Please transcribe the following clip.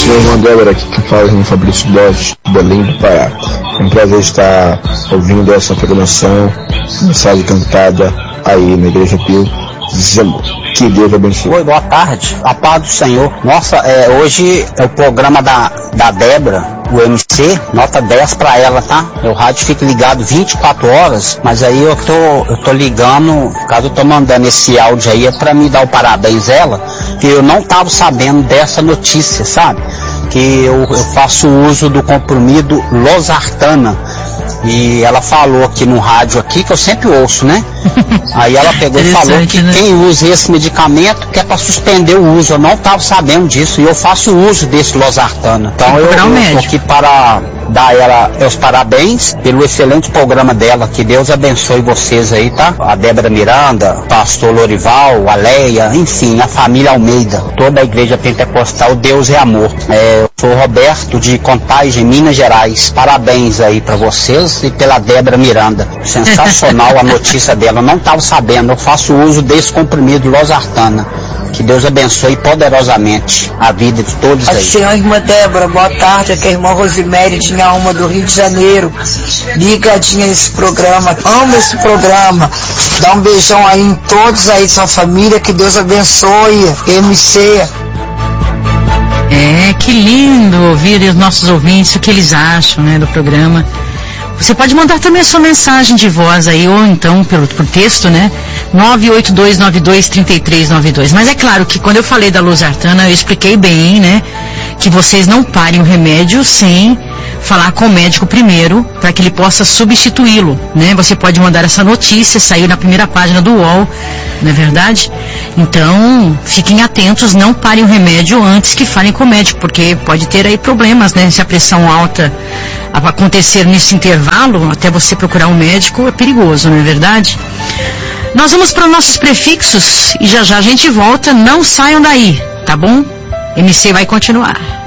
minha irmã Débora, aqui que fala em Fabrício Borges, Belém do Pará. É um prazer estar ouvindo essa programação, mensagem cantada aí na Igreja Pio Zemo. Que Deus abençoe. Oi, boa tarde. A paz do Senhor. Nossa, hoje é o programa da Débora, o MC, nota 10 pra ela, tá? O rádio fica ligado 24 horas, mas aí eu tô ligando, caso eu tô mandando esse áudio aí, é pra me dar o parabéns ela, que eu não tava sabendo dessa notícia, sabe? Que eu faço uso do comprimido losartana. E ela falou aqui no rádio aqui, que eu sempre ouço, né? Aí ela pegou e falou que, né, quem usa esse medicamento que é para suspender o uso. Eu não estava sabendo disso e eu faço uso desse losartana. Então eu tô aqui para dar ela os parabéns pelo excelente programa dela. Que Deus abençoe vocês aí, tá? A Débora Miranda, o pastor Lorival, a Leia, enfim, a família Almeida, toda a igreja pentecostal. Deus é amor. Eu sou Roberto de Contagem, Minas Gerais. Parabéns aí para vocês e pela Débora Miranda. Sensacional a notícia dela. Eu não estava sabendo. Eu faço uso desse comprimido losartana. Que Deus abençoe poderosamente a vida de todos aí. Senhor, irmã Débora, boa tarde. Aqui é a irmã Rosemary de Inhaúma, do Rio de Janeiro. Ligadinha nesse programa. Amo esse programa. Dá um beijão aí em todos aí, sua família. Que Deus abençoe. MC. Que lindo ouvir os nossos ouvintes, o que eles acham, né, do programa. Você pode mandar também a sua mensagem de voz aí, ou então por texto, né? 982923392. Mas é claro que quando eu falei da losartana, eu expliquei bem, né? Que vocês não parem o remédio sem falar com o médico primeiro, para que ele possa substituí-lo, né? Você pode mandar essa notícia, saiu na primeira página do UOL, não é verdade? Então, fiquem atentos, não parem o remédio antes que falem com o médico, porque pode ter aí problemas, né? Se a pressão alta acontecer nesse intervalo, até você procurar um médico, é perigoso, não é verdade? Nós vamos para os nossos prefixos e já já a gente volta, não saiam daí, tá bom? MC vai continuar.